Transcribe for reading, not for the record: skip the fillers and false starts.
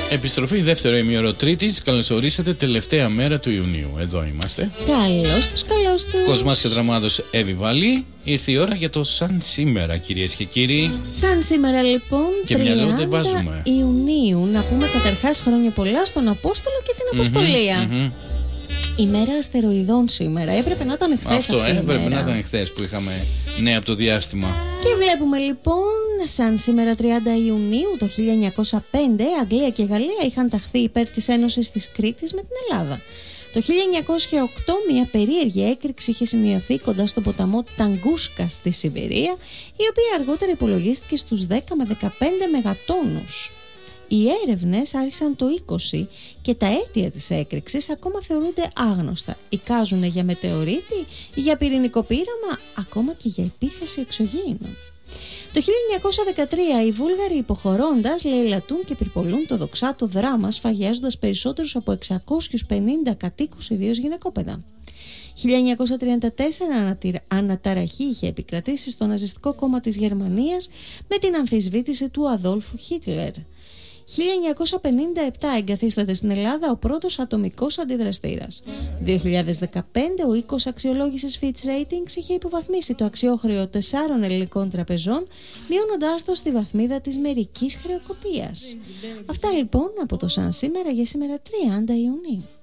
Επιστροφή δεύτερο ημίωρο Τρίτης. Καλώς ορίσατε, τελευταία μέρα του Ιουνίου. Εδώ είμαστε. Καλώς τους, καλώς τους. Κοσμάς και Δραμάδος Εύη Βάλλη. Ήρθε η ώρα για το σαν σήμερα, κυρίες και κύριοι. Σαν σήμερα λοιπόν, και 30 βάζουμε. Ιουνίου. Να πούμε καταρχάς χρόνια πολλά στον Απόστολο και την Αποστολία. Η μέρα αστεροειδών σήμερα. Έπρεπε να ήταν χθες. Αυτό αυτή έπρεπε η μέρα. να ήταν χθες που είχαμε νέα από το διάστημα. Και βλέπουμε λοιπόν, σαν σήμερα 30 Ιουνίου το 1905, Αγγλία και Γαλλία είχαν ταχθεί υπέρ της Ένωσης της Κρήτης με την Ελλάδα. Το 1908 μια περίεργη έκρηξη είχε σημειωθεί κοντά στον ποταμό Ταγκούσκα στη Σιβηρία, η οποία αργότερα υπολογίστηκε στους 10 με 15 μεγατόνους. Οι έρευνες άρχισαν το 20 και τα αίτια της έκρηξης ακόμα θεωρούνται άγνωστα. Εικάζουν για μετεωρίτη, για πυρηνικό πείραμα, ακόμα και για επίθεση εξωγήινων. Το 1913 οι Βούλγαροι υποχωρώντας λαιλατούν και πυρπολούν το δοξάτο δράμα, σφαγιάζοντας περισσότερους από 650 κατοίκους, ιδίως γυναικόπαιδα. 1934 αναταραχή είχε επικρατήσει στο ναζιστικό κόμμα της Γερμανίας με την αμφισβήτηση του Αδόλφου Χίτλερ. 1957 εγκαθίσταται στην Ελλάδα ο πρώτος ατομικός αντιδραστήρας. 2015 ο οίκος αξιολόγησης Fitch Ratings είχε υποβαθμίσει το αξιόχρεο 4 ελληνικών τραπεζών, μειώνοντάς το στη βαθμίδα της μερικής χρεοκοπίας. Αυτά λοιπόν από το σαν σήμερα για σήμερα 30 Ιουνίου.